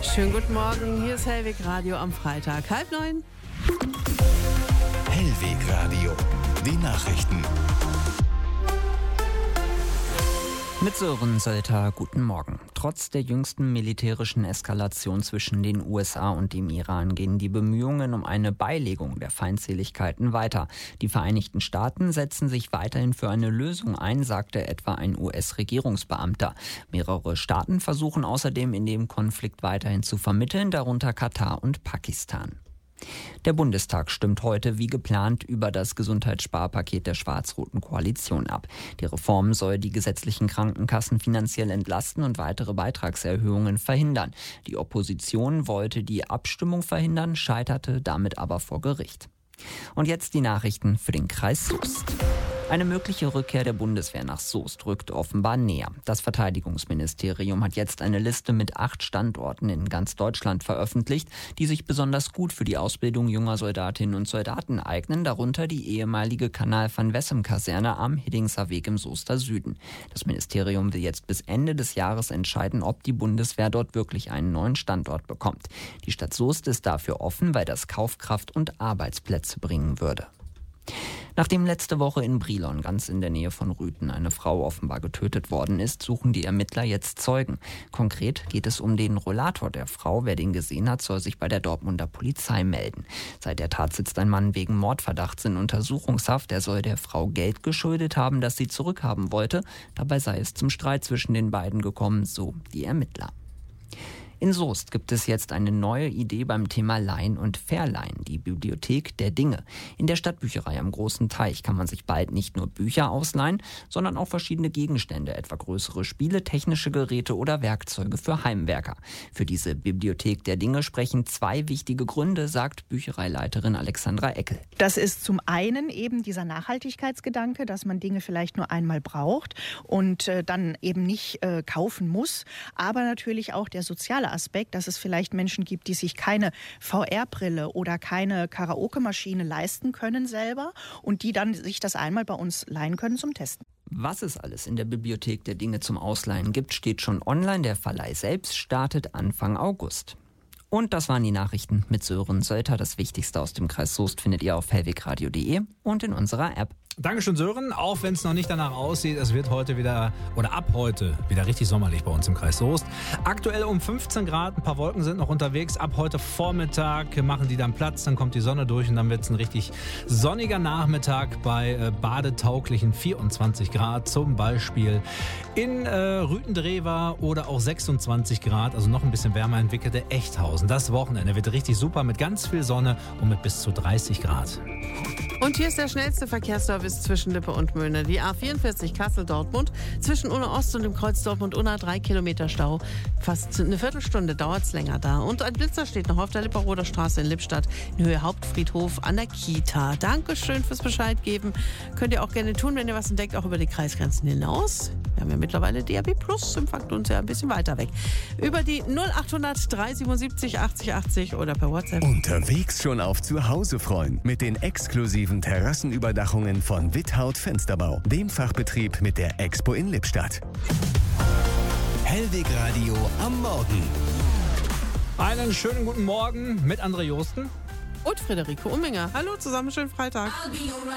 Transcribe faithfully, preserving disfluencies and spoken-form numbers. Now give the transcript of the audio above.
Schönen guten Morgen, hier ist Hellweg Radio am Freitag, halb neun. Hellweg Radio, die Nachrichten. Mit Sören Sölter, guten Morgen. Trotz der jüngsten militärischen Eskalation zwischen den U S A und dem Iran gehen die Bemühungen um eine Beilegung der Feindseligkeiten weiter. Die Vereinigten Staaten setzen sich weiterhin für eine Lösung ein, sagte etwa ein U S-Regierungsbeamter. Mehrere Staaten versuchen außerdem in dem Konflikt weiterhin zu vermitteln, darunter Katar und Pakistan. Der Bundestag stimmt heute wie geplant über das Gesundheitssparpaket der schwarz-roten Koalition ab. Die Reform soll die gesetzlichen Krankenkassen finanziell entlasten und weitere Beitragserhöhungen verhindern. Die Opposition wollte die Abstimmung verhindern, scheiterte damit aber vor Gericht. Und jetzt die Nachrichten für den Kreis Soest. Eine mögliche Rückkehr der Bundeswehr nach Soest rückt offenbar näher. Das Verteidigungsministerium hat jetzt eine Liste mit acht Standorten in ganz Deutschland veröffentlicht, die sich besonders gut für die Ausbildung junger Soldatinnen und Soldaten eignen, darunter die ehemalige Kanal-van-Wessem-Kaserne am Hiddingser Weg im Soester Süden. Das Ministerium will jetzt bis Ende des Jahres entscheiden, ob die Bundeswehr dort wirklich einen neuen Standort bekommt. Die Stadt Soest ist dafür offen, weil das Kaufkraft und Arbeitsplätze bringen würde. Nachdem letzte Woche in Brilon, ganz in der Nähe von Rüthen, eine Frau offenbar getötet worden ist, suchen die Ermittler jetzt Zeugen. Konkret geht es um den Rollator der Frau. Wer den gesehen hat, soll sich bei der Dortmunder Polizei melden. Seit der Tat sitzt ein Mann wegen Mordverdachts in Untersuchungshaft. Er soll der Frau Geld geschuldet haben, das sie zurückhaben wollte. Dabei sei es zum Streit zwischen den beiden gekommen, so die Ermittler. In Soest gibt es jetzt eine neue Idee beim Thema Leihen und Verleihen, die Bibliothek der Dinge. In der Stadtbücherei am Großen Teich kann man sich bald nicht nur Bücher ausleihen, sondern auch verschiedene Gegenstände, etwa größere Spiele, technische Geräte oder Werkzeuge für Heimwerker. Für diese Bibliothek der Dinge sprechen zwei wichtige Gründe, sagt Büchereileiterin Alexandra Eckel. Das ist zum einen eben dieser Nachhaltigkeitsgedanke, dass man Dinge vielleicht nur einmal braucht und äh, dann eben nicht äh, kaufen muss, aber natürlich auch der soziale Aspekt, dass es vielleicht Menschen gibt, die sich keine V R-Brille oder keine Karaoke-Maschine leisten können selber und die dann sich das einmal bei uns leihen können zum Testen. Was es alles in der Bibliothek der Dinge zum Ausleihen gibt, steht schon online. Der Verleih selbst startet Anfang August. Und das waren die Nachrichten mit Sören Sölter. Das Wichtigste aus dem Kreis Soest findet ihr auf hellwegradio punkt de und in unserer App. Dankeschön, Sören. Auch wenn es noch nicht danach aussieht, es wird heute wieder oder ab heute wieder richtig sommerlich bei uns im Kreis Soest. Aktuell um fünfzehn Grad, ein paar Wolken sind noch unterwegs. Ab heute Vormittag machen die dann Platz, dann kommt die Sonne durch und dann wird es ein richtig sonniger Nachmittag bei äh, badetauglichen vierundzwanzig Grad. Zum Beispiel in äh, Rüthendrewa oder auch sechsundzwanzig Grad, also noch ein bisschen wärmer entwickelte Echthausen. Das Wochenende wird richtig super mit ganz viel Sonne und mit bis zu dreißig Grad. Und hier ist der schnellste Verkehrsservice zwischen Lippe und Möhne. Die A vierundvierzig Kassel-Dortmund, zwischen Unna Ost und dem Kreuz Dortmund-Unna, drei Kilometer Stau. Fast eine Viertelstunde dauert es länger da. Und ein Blitzer steht noch auf der Lipperoder Straße in Lippstadt, in Höhe Hauptfriedhof an der Kita. Dankeschön fürs Bescheid geben. Könnt ihr auch gerne tun, wenn ihr was entdeckt, auch über die Kreisgrenzen hinaus. Wir haben ja mittlerweile D A B Plus, empfangt uns ja ein bisschen weiter weg. Über die null achthundert drei siebenundsiebzig achtzig achtzig oder per WhatsApp. Unterwegs schon auf Zuhause freuen mit den exklusiven Terrassenüberdachungen von Withaut Fensterbau, dem Fachbetrieb mit der Expo in Lippstadt. Hellweg Radio am Morgen. Einen schönen guten Morgen mit André Josten Und Friederike Umminger. Hallo zusammen, schönen Freitag.